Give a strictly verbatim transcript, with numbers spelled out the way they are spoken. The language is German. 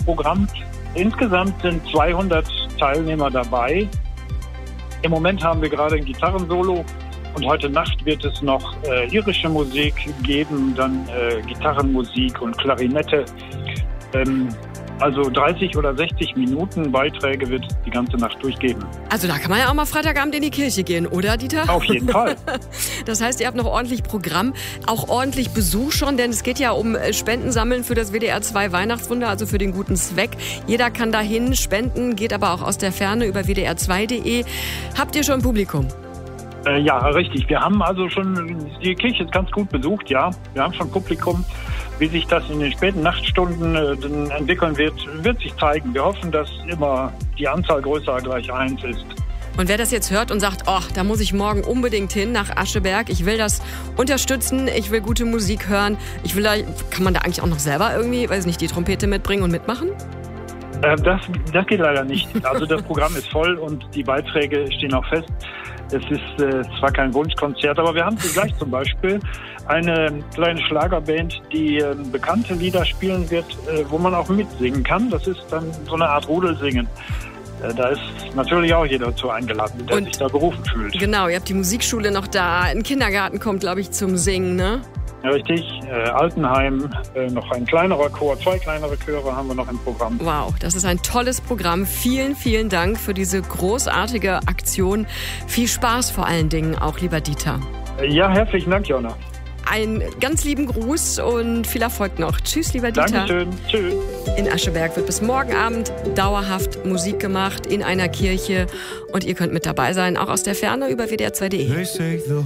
Programm. Insgesamt sind zweihundert Teilnehmer dabei. Im Moment haben wir gerade ein Gitarrensolo und heute Nacht wird es noch äh, irische Musik geben, dann äh, Gitarrenmusik und Klarinette. Ähm, also dreißig oder sechzig Minuten Beiträge wird es die ganze Nacht durchgeben. Also da kann man ja auch mal Freitagabend in die Kirche gehen, oder Dieter? Auf jeden Fall. Das heißt, ihr habt noch ordentlich Programm, auch ordentlich Besuch schon, denn es geht ja um Spenden sammeln für das W D R zwei Weihnachtswunder, also für den guten Zweck. Jeder kann dahin spenden, geht aber auch aus der Ferne über W D R zwei Punkt de. Habt ihr schon Publikum? Äh, ja, richtig. Wir haben also schon, die Kirche ist ganz gut besucht, ja. Wir haben schon Publikum. Wie sich das in den späten Nachtstunden äh, entwickeln wird, wird sich zeigen. Wir hoffen, dass immer die Anzahl größer gleich eins ist. Und wer das jetzt hört und sagt, oh, da muss ich morgen unbedingt hin nach Ascheberg, ich will das unterstützen, ich will gute Musik hören, ich will da, kann man da eigentlich auch noch selber irgendwie, weiß nicht, die Trompete mitbringen und mitmachen? Äh, das, das geht leider nicht. Also das Programm ist voll und die Beiträge stehen auch fest. Es ist äh, zwar kein Wunschkonzert, aber wir haben gleich zum Beispiel eine kleine Schlagerband, die äh, bekannte Lieder spielen wird, äh, wo man auch mitsingen kann. Das ist dann so eine Art Rudelsingen. Äh, da ist natürlich auch jeder dazu eingeladen, der Und sich da berufen fühlt. Genau, ihr habt die Musikschule noch da, ein Kindergarten kommt, glaube ich, zum Singen, ne? Ja, richtig. Äh, Altenheim, äh, noch ein kleinerer Chor, zwei kleinere Chöre haben wir noch im Programm. Wow, das ist ein tolles Programm. Vielen, vielen Dank für diese großartige Aktion. Viel Spaß vor allen Dingen auch, lieber Dieter. Äh, ja, herzlichen Dank, Jonna. Einen ganz lieben Gruß und viel Erfolg noch. Tschüss, lieber Dieter. Dankeschön. Tschüss. In Ascheberg wird bis morgen Abend dauerhaft Musik gemacht in einer Kirche und ihr könnt mit dabei sein, auch aus der Ferne über W D R zwei Punkt de.